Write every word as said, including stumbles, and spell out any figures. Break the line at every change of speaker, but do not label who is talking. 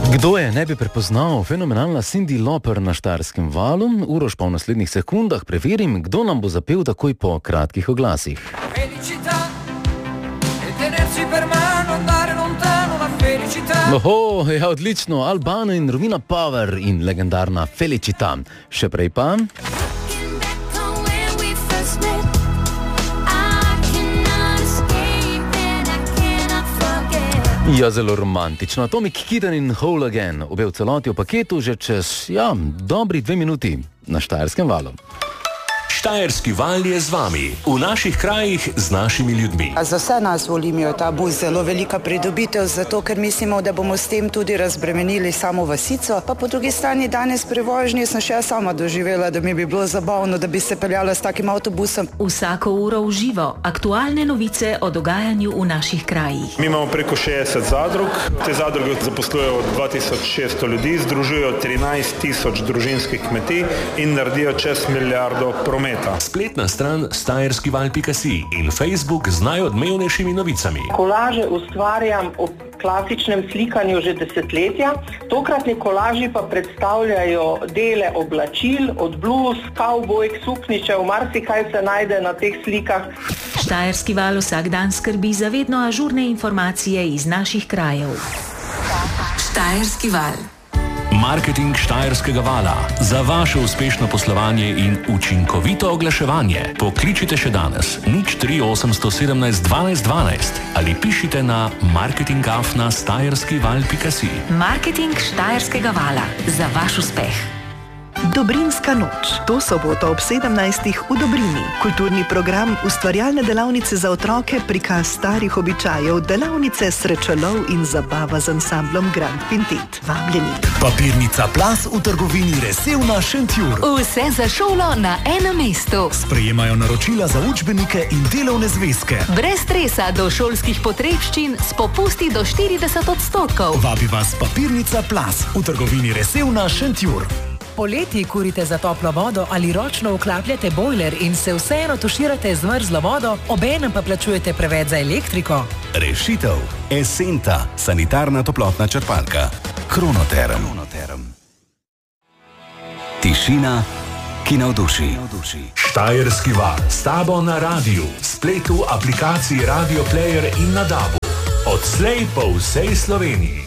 Kdo je ne bi prepoznal? Fenomenalna Cyndi Lauper na Štajerskem valu. Uroš pa v naslednjih sekundah preverim, kdo nam bo zapel takoj po kratkih oglasih. Oho, ja, odlično. Albano in Romina Power in legendarna Felicita. Še prej pa... Ja, zelo romantično. Atomic Kitten in Whole Again. Obe v celoti v paketu že čez, ja, dobri dve minuti na Štajerskem valu.
Štajerski val je z vami, v naših krajih z našimi ljudmi.
A za vse nas volimijo ta bus zelo velika pridobitev, zato ker mislimo, da bomo s tem tudi razbremenili samo vasico. Pa po drugi strani danes pri vožnji sem še sama doživela, da mi bi bilo zabavno, da bi se peljala s takim avtobusom.
Vsako uro v živo, aktualne novice o dogajanju v naših krajih.
Mi imamo preko šestdeset zadrug, te zadruge zaposlujejo dva tisoč šeststo ljudi, združujejo trinajst tisoč družinskih kmetij in naredijo čez milijardo prometa.
Spletna stran stajerskival pika si in Facebook z najodmevnejšimi novicami.
Kolaže ustvarjam ob klasičnem slikanju že desetletja. Tokratni kolaži pa predstavljajo dele oblačil, od bluz, kavbojk, sukničev, marsikaj se najde na teh slikah.
Štajerski val vsak dan skrbi za vedno ažurne informacije iz naših krajev. Štajerski val.
Marketing Štajerskega vala. Za vaše uspešno poslovanje in učinkovito oglaševanje pokličite še danes nič tri osemsto sedemnajst dvanajst dvanajst ali pišite na marketing afna stajerskival pika si.
Marketing Štajerskega vala. Za vaš uspeh.
Dobrinska noč. To soboto ob sedemnajstih v Dobrini. Kulturni program, ustvarjalne delavnice za otroke, prikaz starih običajev, delavnice srečelov in zabava z ansamblom Grand Quintet. Vabljeni.
Papirnica Plus v trgovini Resevna Šentjur.
Vse za šolo na enem mestu.
Sprejemajo naročila za učbenike in delovne zvezke.
Brez stresa do šolskih potrebščin s popusti do štirideset odstotkov.
Vabi vas Papirnica Plus v trgovini Resevna Šentjur.
Poleti kurite za toplo vodo ali ročno vklapljate bojler in se vseeno tuširate z mrzlo vodo, obenem pa plačujete preveč za elektriko?
Rešitev. Esenta, sanitarna toplotna črpalka. Kronoterm. Tišina, ki navduši.
Štajerski val. S tabo na radiju, spletu, aplikaciji Radio Player in na dabu. Odslej po vsej Sloveniji.